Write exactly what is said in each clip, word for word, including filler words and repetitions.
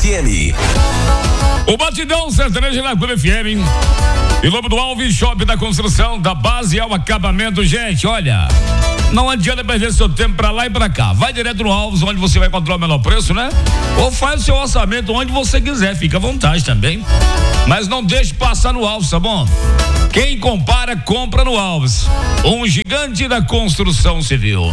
F M. O batidão sertanejo na Clube F M. E Lobo do Alves, Shop da Construção, da base ao acabamento. Gente, olha, não adianta perder seu tempo pra lá e pra cá. Vai direto no Alves, onde você vai encontrar o menor preço, né? Ou faz o seu orçamento onde você quiser, fica à vontade também. Mas não deixe passar no Alves, tá bom? Quem compara, compra no Alves. Um gigante da construção civil.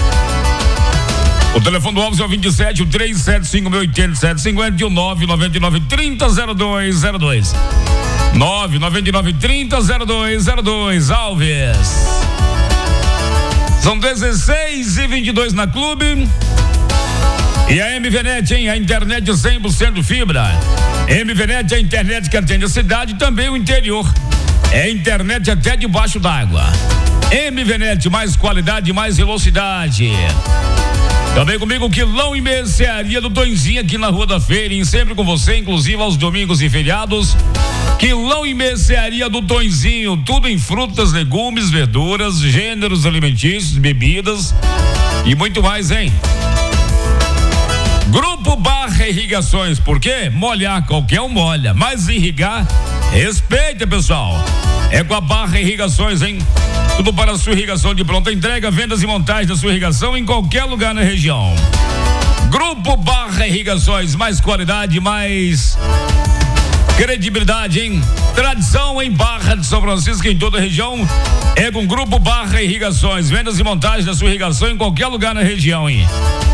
O telefone do Alves é o vinte e sete, o três sete cinco, oito sete cinco zero e o nove nove nove, trinta, zero dois zero dois. nove nove nove, trinta, zero dois zero dois, Alves. São dezesseis e vinte e dois na Clube. E a M V Net, hein? A internet cem por cento fibra. M V Net é a internet que atende a cidade e também o interior. É internet até debaixo d'água. M V Net, mais qualidade, mais velocidade. Também comigo, Quilão e Mercearia do Tonzinho, aqui na Rua da Feira, sempre com você, inclusive aos domingos e feriados. Quilão e Mercearia do Tonzinho, tudo em frutas, legumes, verduras, gêneros alimentícios, bebidas e muito mais, hein? Grupo Barra Irrigações, por quê? Molhar, qualquer um molha, mas irrigar, respeita, pessoal. É com a Barra Irrigações, hein? Tudo para a sua irrigação de pronta entrega, vendas e montagem da sua irrigação em qualquer lugar na região. Grupo Barra Irrigações, mais qualidade, mais credibilidade, hein? Tradição em Barra de São Francisco, em toda a região. É com Grupo Barra Irrigações, vendas e montagem da sua irrigação em qualquer lugar na região, hein?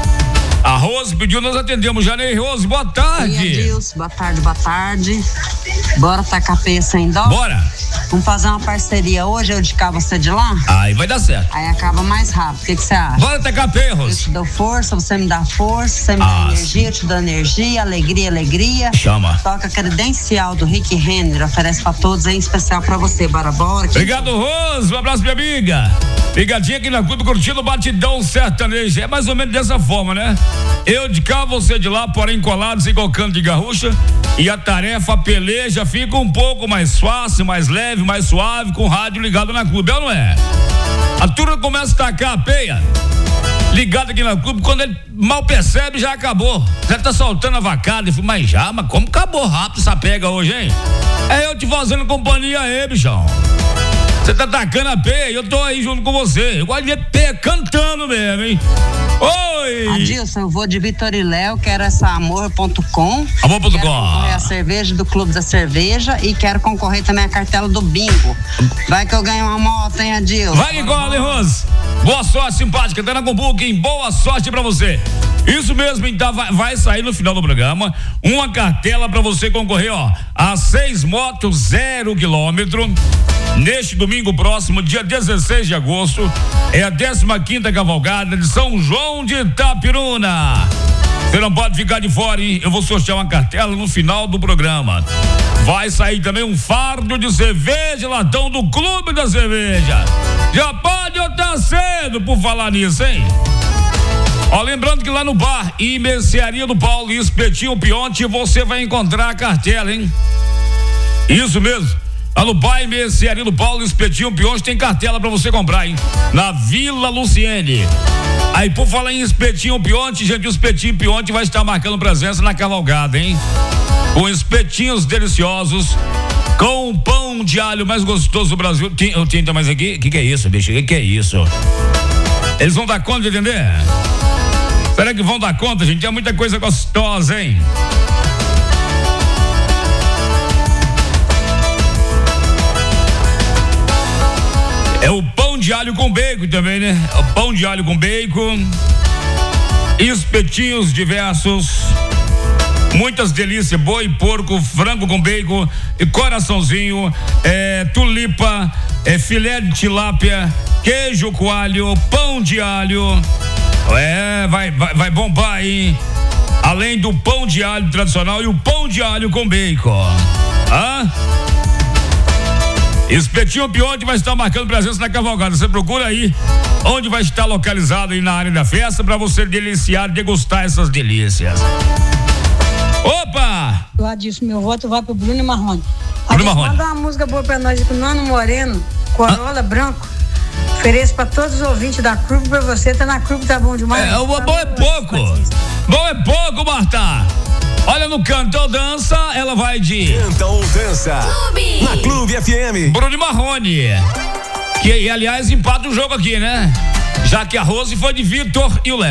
A Rose pediu, nós atendemos. Janei, Rose, boa tarde. Oi, Adilson, boa tarde, boa tarde. Bora tacar peça em dó? Bora. Vamos fazer uma parceria hoje, eu de cá, você de lá? Aí vai dar certo. Aí acaba mais rápido, o que você acha? Bora tacar peça, Rose. Eu te dou força, você me dá força, você me ah, dá energia, eu te dou energia, alegria, alegria. Chama. Toca credencial do Rick Renner, oferece pra todos, em especial pra você, bora, bora. Obrigado, Rose, um abraço, minha amiga. Ligadinha aqui na Clube, curtindo o batidão sertanejo. É mais ou menos dessa forma, né? Eu de cá, você de lá, porém colados igual canto de garrucha. E a tarefa, a peleja fica um pouco mais fácil, mais leve, mais suave, com o rádio ligado na Clube, é ou não é? A turma começa a tacar a peia, ligado aqui na Clube, quando ele mal percebe, já acabou. Já tá soltando a vacada. Eu falei, mas já, mas como acabou rápido essa pega hoje, hein? É eu te fazendo companhia aí, bichão. Você tá tacando a peia e eu tô aí junto com você. Eu gosto de ver peia cantando mesmo, hein? Oi! Adilson, eu vou de Vitor e Léo, quero essa amor ponto com. amor ponto com. Quero concorrer a cerveja do Clube da Cerveja e quero concorrer também a cartela do bingo. Vai que eu ganho uma moto, hein, Adilson? Vai que cola, hein, Rose? Boa sorte, simpática. Tá na Combuque, boa sorte pra você. Isso mesmo, então vai, vai sair no final do programa uma cartela pra você concorrer, ó, a seis motos zero quilômetro. Neste domingo próximo, dia dezesseis de agosto, é a décima quinta cavalgada de São João de Itapiruna. Você não pode ficar de fora, hein? Eu vou sortear uma cartela no final do programa. Vai sair também um fardo de cerveja latão do Clube da Cerveja. Já pode ou tá cedo por falar nisso, hein? Ó, lembrando que lá no bar e Mercearia do Paulo e Espetinho Pionte você vai encontrar a cartela, hein? Isso mesmo. Lá no bar e Mercearia do Paulo, Espetinho Pionte tem cartela pra você comprar, hein? Na Vila Luciene. Aí, por falar em Espetinho Pionte, gente, o Espetinho Pionte vai estar marcando presença na cavalgada, hein? Com espetinhos deliciosos, com o pão de alho mais gostoso do Brasil. Tem, tem mais aqui? O que, que é isso, bicho? O que, que é isso? Eles vão dar conta de entender? Será que vão dar conta, gente? É muita coisa gostosa, hein? É o pão de alho com bacon também, né? O pão de alho com bacon, espetinhos diversos, muitas delícias, boi, porco, frango com bacon, coraçãozinho, é, tulipa, é, filé de tilápia, queijo coalho, pão de alho. É, vai, vai, vai bombar aí. Além do pão de alho tradicional e o pão de alho com bacon. Hã? Espetinho Pionte vai estar marcando presença na cavalgada. Você procura aí onde vai estar localizado aí na área da festa para você deliciar, degustar essas delícias. Opa! Lá disso, meu voto vai pro Bruno Marrone. Bruno Marrone. Manda uma música boa pra nós com Nano Moreno, Corolla ah. Branco. Ofereço pra todos os ouvintes da Clube, pra você, tá na Clube, tá bom demais. É, o bom é pouco. Bom é pouco, Marta. Olha, no Canta ou Dança, ela vai de Canta ou Dança Clube. na Clube F M. Bruno Marrone, que aliás empata o jogo aqui, né? Já que a Rose foi de Vitor e o Léo.